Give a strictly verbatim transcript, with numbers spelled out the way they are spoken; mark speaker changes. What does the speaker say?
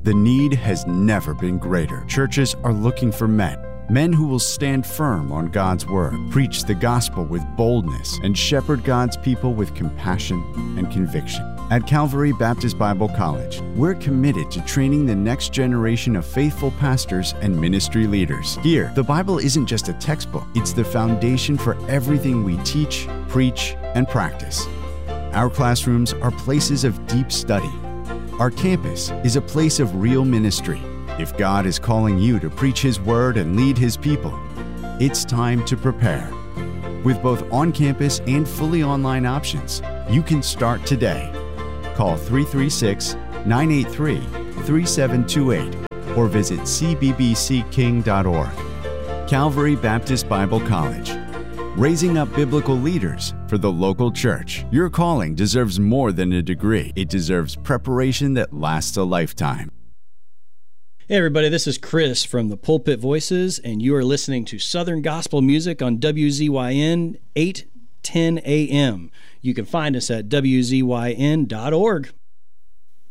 Speaker 1: The need has never been greater. Churches are looking for men. Men who will stand firm on God's word, preach the gospel with boldness, and shepherd God's people with compassion and conviction. At Calvary Baptist Bible College, we're committed to training the next generation of faithful pastors and ministry leaders. Here, the Bible isn't just a textbook, it's the foundation for everything we teach, preach, and practice. Our classrooms are places of deep study. Our campus is a place of real ministry. If God is calling you to preach His word and lead His people, it's time to prepare. With both on-campus and fully online options, you can start today. Call three three six, nine eight three, three seven two eight or visit c b b c king dot org. Calvary Baptist Bible College, raising up biblical leaders for the local church. Your calling deserves more than a degree. It deserves preparation that lasts a lifetime.
Speaker 2: Hey everybody, this is Chris from the Pulpit Voices, and you are listening to Southern Gospel Music on W Z Y N eight ten A M. You can find us at w z y n dot org.